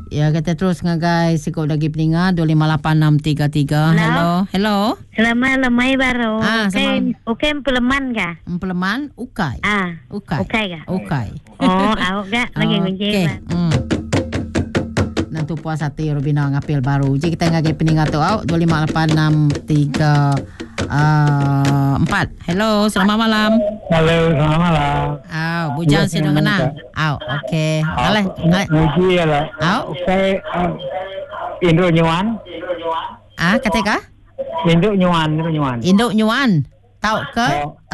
Ya, kita terus guys. Sikap lagi peningat 258633. Hello. Selamat lemai baru. Okey peleman kah? Peleman ukai. Ukai kah? Ukai. Oh, awak kah lagi ngunci. Nanti puas hati Robina ngapil baru. Jadi kita ngagi peningat tu awak 258634. Hello, selamat malam. Halo, selamat malam. Bujang sino ngena. Okey. Aleh. Muji lah. Saya Induk Nyuan. Kata Induk Nyuan. Induk Nyuan. Tahu ke?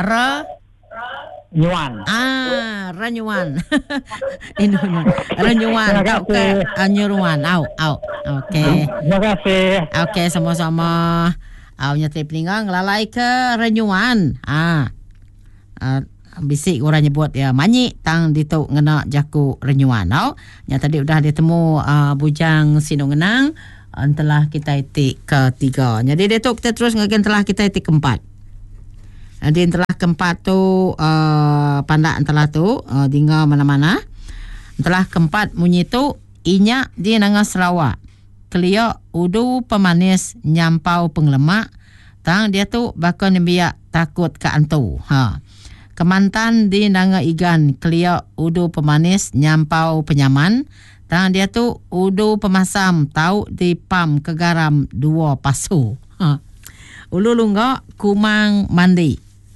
Nyuan. Renyuan. Induk Nyuan. Renyuan. Tahu ke? Nyuruan. Okey. Terima kasih. Okey, sama-sama. Nyatri peningang lalai ke Renyuan. Bisik orang nyebut ya manyi tang dituk ngena jaku Renyuan. Nya tadi udah ditemu bujang Sino Ngenang telah kita itik ketiga. Jadi dituk kita terus ngagen telah kita itik keempat. Jadi telah keempat tu pandak telah tu tinggal mana-mana. Telah keempat munyi tu inya di nanga Sarawak. Kelia udu pemanis nyampau penglemak tang dia tu bakal nembiak takut ke antu. Kemantan di nanga igan kelia udu pemanis nyampau penyaman tang dia tu udu pemasam tau di pam kegaram dua pasu. Ulu lungga kumang mandi.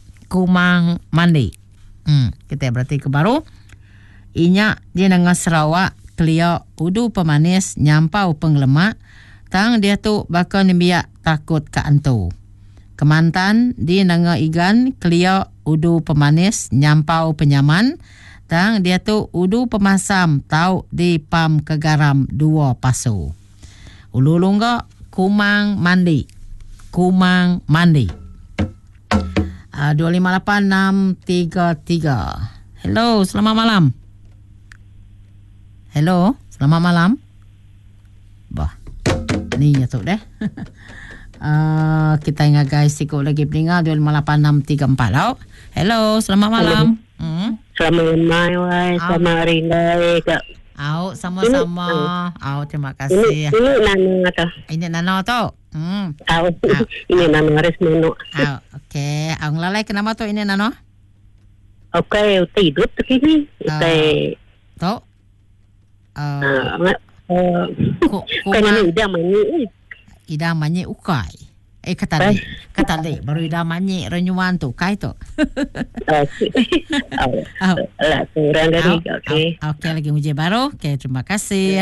Kita berarti ke baru inya di nanga Sarawak kelia udu pemanis nyampau penglemak tang dia tu bakal nembiak takut ke antu. Kemantan di nanga igan kelia udu pemanis nyampau penyaman tang dia tu udu pemasam tau di pam kegaram dua pasu. Ulu lungga kumang mandi. 258633. Hello, selamat malam. Bah, ni nyatuk deh. Kita ingat guys, sikap lagi peningat 258634. Hello, selamat malam. Selamat malam, selamat hari raya kak. Sama-sama. Terima kasih. Ini Nana tu. Ini Nana tu. Ini Nana Aris Nano. Okey. Ang lalai kenapa tu ini Nano? Okey, tidur tu kini. Okey. Tu? Kena idam manyi ukai. Kata le baru idam manyi Renyuan tu kai tu. Lah kurang dari. Okey. Okey, lagi uji baru. Okey, terima kasih.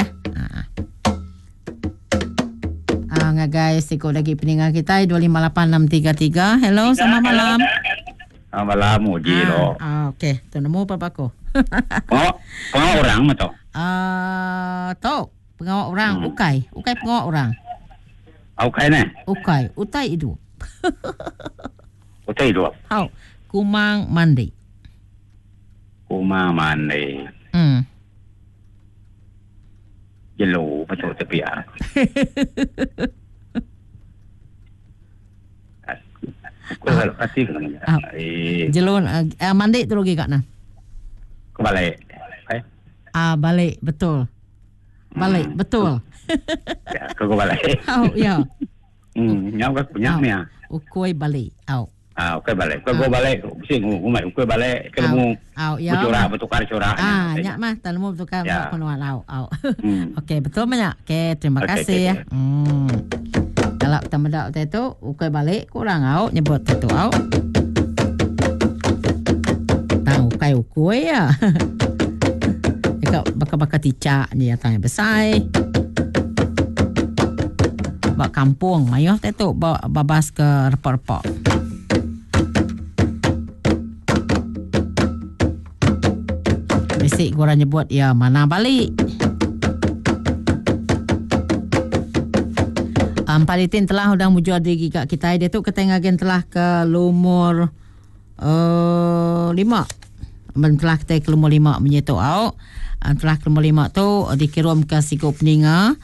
Guys, ikut lagi peningat kita 258633. Hello, selamat malam. Selamat malam, Muji lo. Okey, tu nemu apa aku? Pengawal orang macam? Tahu pengawal orang ukai pengawal orang. Ukai ne? Utai itu. Utai itu. Kumang mandi. Jelo macam tepi ah. Kalau kasih kan. Jelo mandi tu lagi kat na. Balik. Balik betul. Balik betul. Kau balik. Ya. Nyam kau punya ni ah. Ukoi balik. Ukoi balik. Kau balik. Bising umai ukoi balik. Kalau bertukar corak. Nyak mah tanmu bertukar penuan Okey, betul banyak. Okey, terima kasih. Kalau tamu dak tu ukoi balik kurang nyebut tu tahu kai ukoi ya. Baka ticak ni tanya besar. Bak kampung mayoh tu babas ke repot-repot. Bisik korang nyebut ya mana balik. Palitin telah udang mujur diri kat kita. Dia tu ketengagen telah ke lumur 5. Telah kita ke lumur 5 menyetuk au. Telah ke lumur 5 tu dikirim ke sikap peninga.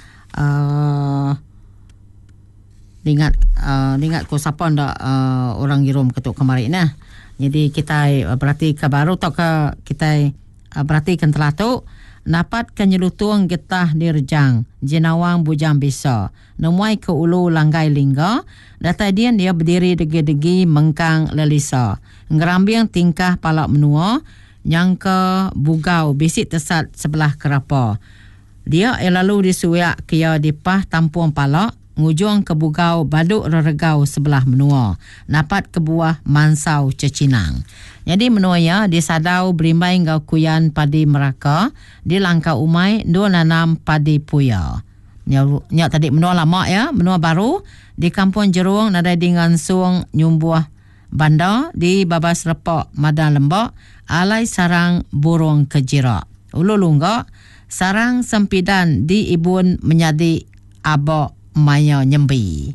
Ingat ko siapa ndak orang kirim ketuk kemarin nah. Jadi kita berarti ke baru atau ke kita berarti kan telah tu napat kenyelutung getah dirjang jenawang bujang bisa nemuai ke ulu langgai lingga data dia berdiri degi-degi mengkang lelisa ngerambiang tingkah palak menua yang ke bugau bisik tesat sebelah kerapa dia lalu disuyak kia dipah tampuang palak ngujung ke bugau baduk reregau sebelah menua napat ke buah mansau cecinang. Jadi menua ya di sadau berimbai ngau kuyan padi meraka di langkah umai dua nanam padi puya. Nyak tadi menua lama ya, menua baru di kampung Jerung nada dengan suang nyumbuah banda di babas repok madan lembak alai sarang burung kejira. Ulu lungga sarang sempidan di ibun menyadi abok maya nyembi.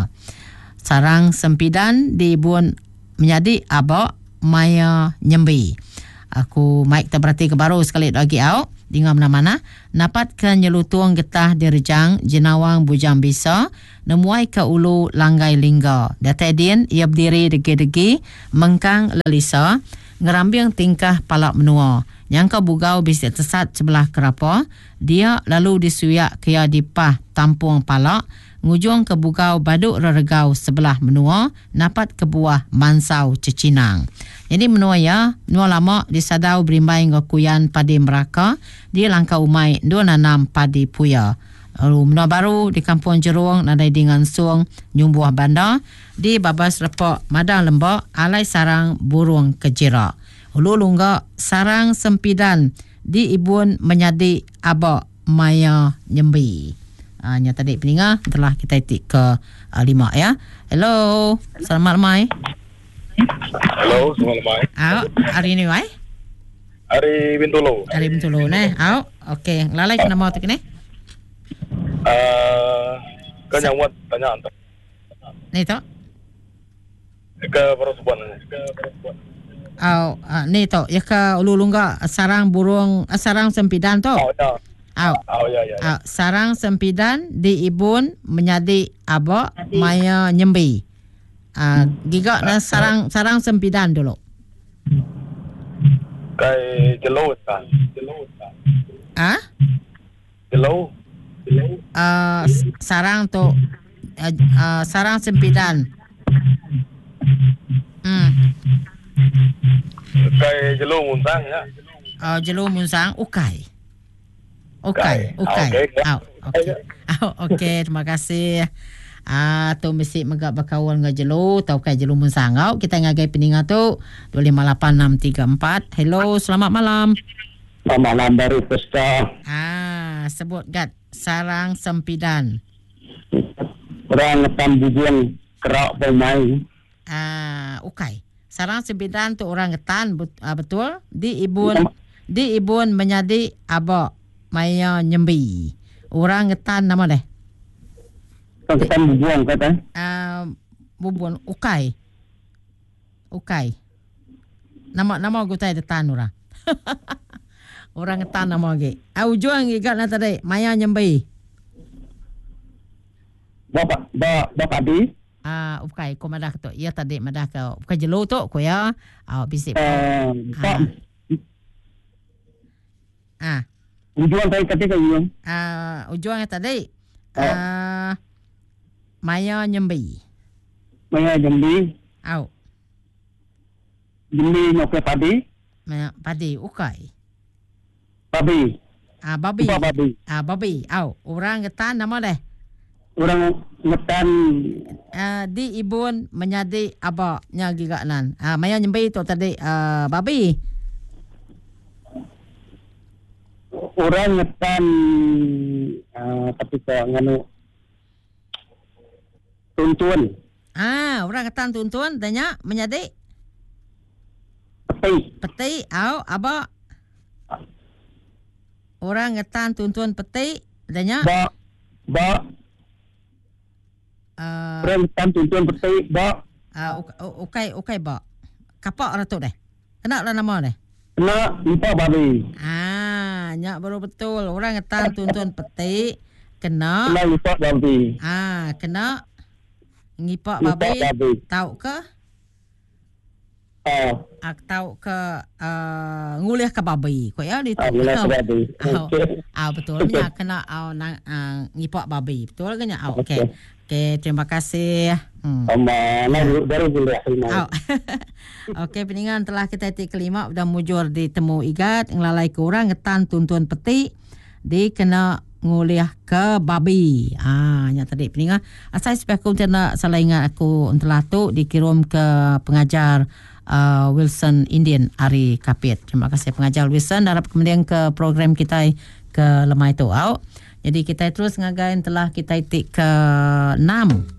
Sarang sempidan di ibun menyadi abok maya nyembi. Aku mic terberhati ke baru sekali lagi au dengan mana-mana napat ke nyelutuang getah dirjang jenawang bujang bisa nemuai ke ulu langgai lingga data din ia berdiri degi-degi mengkang lelisa ngerambiang tingkah palak menua yang ke bugau bisik tesat sebelah kerapa dia lalu disuyak kia dipah tampuang palak ngujung ke bugau baduk reregau sebelah menua napat ke buah mansau cecinang. Jadi menua ya, menua lama di sadau berimbai ngokuyan padi meraka di langkah umai dua nanam padi puya. Lalu menua baru di kampung Jerung nadai dengan suang nyumbuah banda di babas repok madang lembak alai sarang burung kejira. Ulu lungga sarang sempidan di ibun menyadi abak maya nyembi. Nya tadi peninga telah kita itik ke 5 ya. Hello, selamat mai. Hello, selamat mai. Hari ni wai? Hari Bintulu. Hari Bintulu ne. Okey, lalai kena mau tik ni. Kan yang buat tanya antar. Ni to? Ke perempuan. Ni to, ya ke ulu-ulungga sarang burung sarang sempidan to. Ya. Sarang sempidan di ibun menyadi abak maya nyembi. Giga na sarang sempidan dulu. Kai jelau kan. Jelau. Sarang tu sarang sempidan. Kai jelau muntang ya. Jelau munsang ukai. Okey. Terima kasih. Tu mesti megak berkawan dengan jelu, tau kai jelu munsangau. Kita ngagai peningat tu 258634. Hello, selamat malam. Selamat malam dari Pesta. Sebut gat sarang sempidan. Orang ngetam bujang kerak pemain. Okey. Sarang sempidan tu orang ngetan betul di ibun menyadi abak maya nyembi. Orang ngetan nama deh. Ngetan bubuang kata. Bubuang ukai. Nama gutai detan orang. Orang ngetan nama lagi. Ujung ikat na tadi maya nyembi. Bapak di? Ukai ko madah tu. Ia tadi madah ke. Ukai jelo tu ko ya. Bisik. Ujung tadi kata ujung. Ujung tadi maya nyembi. Maya nyembi. Nyembi nak ke padi? Padi ukai. Babi. Babi. Orang ngetan nama deh. Orang ngetan di ibun menyadi abaknya giganan. Maya nyembi tu tadi babi. Orang ngetan ketika nganu tuntun. Orang ngetan tuntun tanya menyadi peti. Abak. Orang ngetan tuntun peti tanya orang ngetan tuntun peti Ukai ba. Kapak ratu deh. Kena lah nama deh. Kena lupa babi. Nyak baru betul. Orang ngetan tuntun peti kena lupa babi. Kena ngipak babi. Tahu ke? Atau ke nguliah ke babi. Kau ya itu. Nguliah ke babi. Betul. Nya kena ngipak babi. Betul kan ya? Okey. Okey, terima kasih. Baru boleh. Okey, peningan telah kita titik kelima sudah mujur ditemu igat ngelalai ke orang ngetan tuntun peti di kena nguliah ke babi. Nya tadi peningan asal supaya aku tidak salah ingat aku telah tu dikirim ke pengajar Wilson Indian Ari Kapit. Terima kasih pengajar Wilson harap kemudian ke program kita ke lemah itu. Jadi kita terus ngagain telah kita titik ke 6.